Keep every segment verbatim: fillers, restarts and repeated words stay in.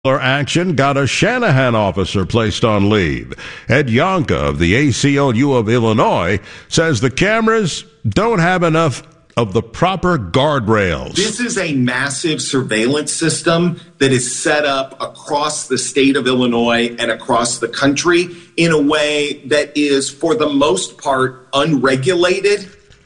Action got a Shanahan officer placed on leave. Ed Yonka of the A C L U of Illinois says the cameras don't have enough of the proper guardrails. This is a massive surveillance system that is set up across the state of Illinois and across the country in a way that is, for the most part, unregulated.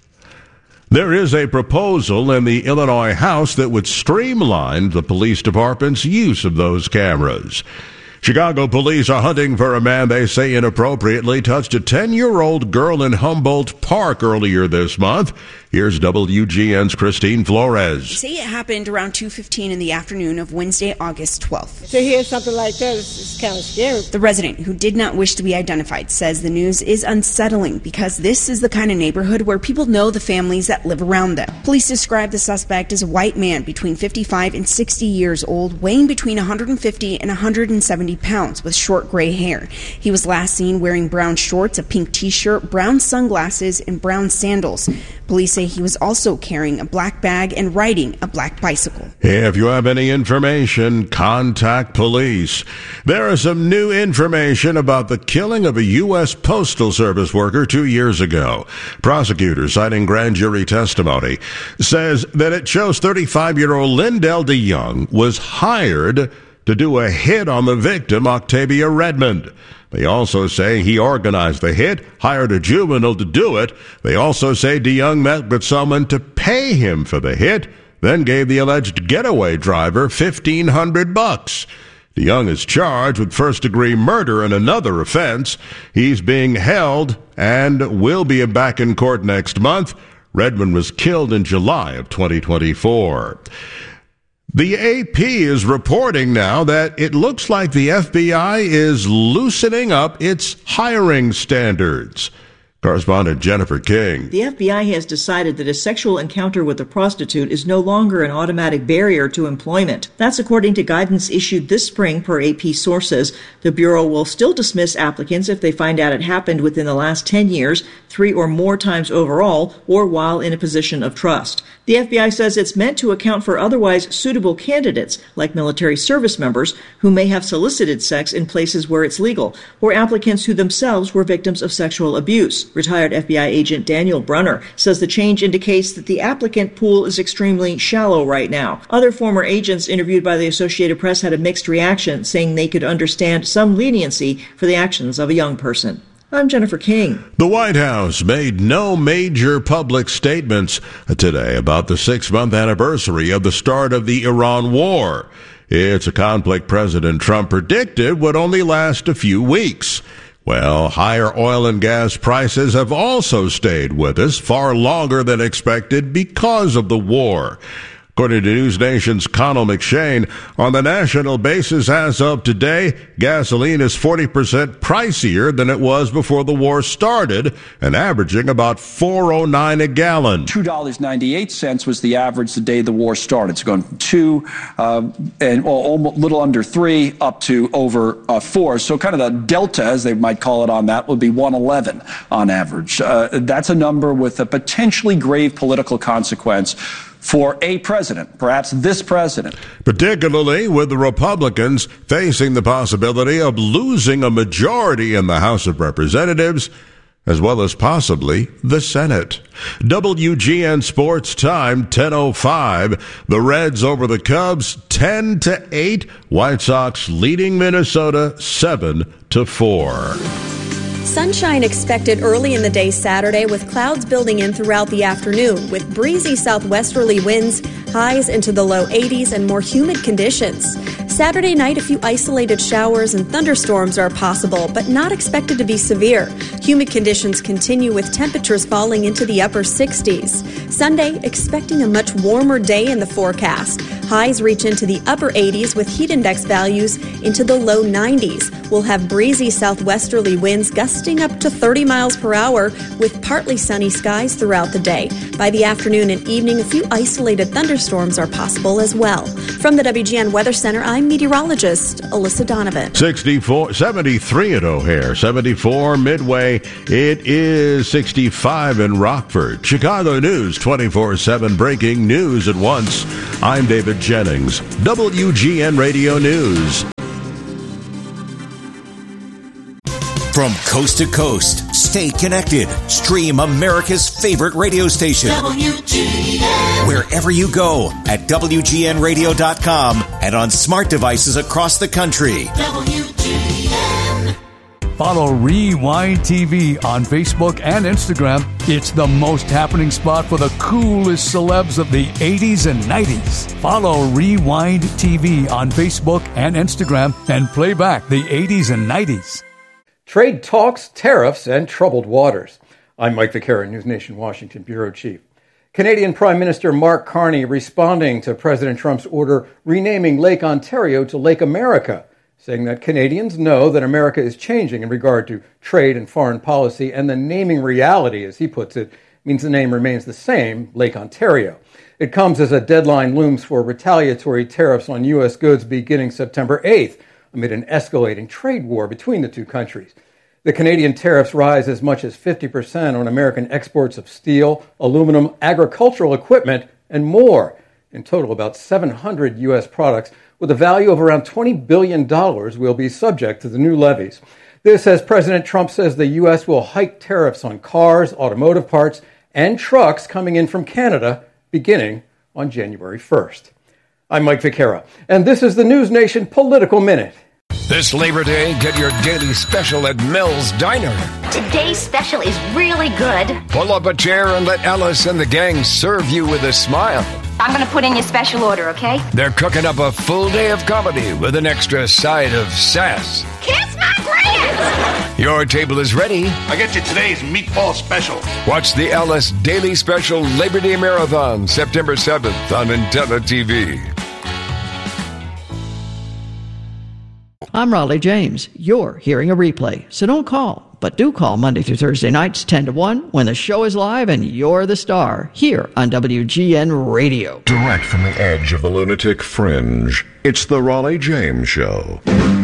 There is a proposal in the Illinois House that would streamline the police department's use of those cameras. Chicago police are hunting for a man they say inappropriately touched a ten-year-old girl in Humboldt Park earlier this month. Here's W G N's Christine Flores. They say it happened around two fifteen in the afternoon of Wednesday, August twelfth. To hear something like that is kind of scary. The resident, who did not wish to be identified, says the news is unsettling because this is the kind of neighborhood where people know the families that live around them. Police describe the suspect as a white man between fifty-five and sixty years old, weighing between one hundred fifty and one hundred seventy pounds with short gray hair. He was last seen wearing brown shorts, a pink t-shirt, brown sunglasses, and brown sandals. Police say he was also carrying a black bag and riding a black bicycle. If you have any information, contact police. There is some new information about the killing of a U S Postal Service worker two years ago. Prosecutors, citing grand jury testimony, says that it shows thirty-five-year-old Lindell DeYoung was hired to do a hit on the victim, Octavia Redmond. They also say he organized the hit, hired a juvenile to do it. They also say DeYoung met with someone to pay him for the hit, then gave the alleged getaway driver fifteen hundred bucks. DeYoung is charged with first-degree murder and another offense. He's being held and will be back in court next month. Redmond was killed in July of twenty twenty-four. The A P is reporting now that it looks like the F B I is loosening up its hiring standards. Correspondent Jennifer King. The F B I has decided that a sexual encounter with a prostitute is no longer an automatic barrier to employment. That's according to guidance issued this spring per A P sources. The Bureau will still dismiss applicants if they find out it happened within the last ten years, three or more times overall, or while in a position of trust. The F B I says it's meant to account for otherwise suitable candidates, like military service members, who may have solicited sex in places where it's legal, or applicants who themselves were victims of sexual abuse. Retired F B I agent Daniel Brunner says the change indicates that the applicant pool is extremely shallow right now. Other former agents interviewed by the Associated Press had a mixed reaction, saying they could understand some leniency for the actions of a young person. I'm Jennifer King. The White House made no major public statements today about the six-month anniversary of the start of the Iran war. It's a conflict President Trump predicted would only last a few weeks. Well, higher oil and gas prices have also stayed with us far longer than expected because of the war. According to News Nation's Connell McShane, on the national basis as of today, gasoline is forty percent pricier than it was before the war started and averaging about four oh nine a gallon. two dollars and ninety-eight cents was the average the day the war started. It's gone from two uh, and well, almost, little under three up to over uh, four. So kind of the delta, as they might call it on that, would be one eleven on average. Uh, that's a number with a potentially grave political consequence for a president, perhaps this president. Particularly with the Republicans facing the possibility of losing a majority in the House of Representatives, as well as possibly the Senate. W G N Sports Time, ten oh five. The Reds over the Cubs, ten to eight. White Sox leading Minnesota, seven to four. Sunshine expected early in the day Saturday, with clouds building in throughout the afternoon, with breezy southwesterly winds, highs into the low eighties, and more humid conditions. Saturday night, a few isolated showers and thunderstorms are possible, but not expected to be severe. Humid conditions continue with temperatures falling into the upper sixties. Sunday, expecting a much warmer day in the forecast. Highs reach into the upper eighties with heat index values into the low nineties. We'll have breezy southwesterly winds gusting up to thirty miles per hour with partly sunny skies throughout the day. By the afternoon and evening, a few isolated thunderstorms are possible as well. From the W G N Weather Center, I'm meteorologist Alyssa Donovan. sixty-four, seventy-three at O'Hare, seventy-four Midway. It is sixty-five in Rockford. Chicago News, twenty-four seven breaking news at once. I'm David David Jennings, W G N Radio News. From coast to coast, stay connected. Stream America's favorite radio station. W G N. Wherever you go at W G N radio dot com and on smart devices across the country. W G N. Follow Rewind T V on Facebook and Instagram. It's the most happening spot for the coolest celebs of the eighties and nineties. Follow Rewind T V on Facebook and Instagram and play back the eighties and nineties. Trade talks, tariffs, and troubled waters. I'm Mike Vaquera, News Nation Washington Bureau Chief. Canadian Prime Minister Mark Carney responding to President Trump's order renaming Lake Ontario to Lake America, saying that Canadians know that America is changing in regard to trade and foreign policy, and the naming reality, as he puts it, means the name remains the same, Lake Ontario. It comes as a deadline looms for retaliatory tariffs on U S goods beginning September eighth, amid an escalating trade war between the two countries. The Canadian tariffs rise as much as fifty percent on American exports of steel, aluminum, agricultural equipment, and more. In total, about seven hundred U S products with a value of around twenty billion dollars will be subject to the new levies. This as President Trump says the U S will hike tariffs on cars, automotive parts, and trucks coming in from Canada beginning on January first. I'm Mike Vaquera, and this is the News Nation Political Minute. This Labor Day, get your daily special at Mel's Diner. Today's special is really good. Pull up a chair and let Alice and the gang serve you with a smile. I'm going to put in your special order, okay? They're cooking up a full day of comedy with an extra side of sass. Kiss my grand! Your table is ready. I get you today's meatball special. Watch the Alice Daily Special Labor Day Marathon, September seventh on Intella T V. I'm Raleigh James. You're hearing a replay, so don't call. But do call Monday through Thursday nights, ten to one, when the show is live and you're the star, here on W G N Radio. Direct from the edge of the lunatic fringe, it's the Raleigh James Show.